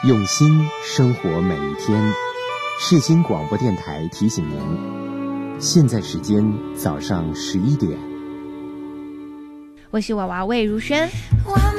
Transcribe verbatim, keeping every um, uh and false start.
用心生活每一天。世新广播电台提醒您，现在时间早上十一点。 我是娃娃魏如萱。